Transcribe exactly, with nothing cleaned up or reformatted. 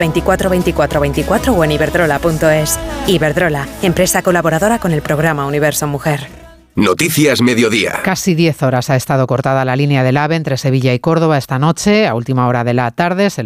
veinticuatro veinticuatro veinticuatro o en iberdrola punto es. Iberdrola, empresa colaboradora con el programa Universo Mujer. Noticias Mediodía. Casi diez horas ha estado cortada la línea del AVE entre Sevilla y Córdoba esta noche. A última hora de la tarde se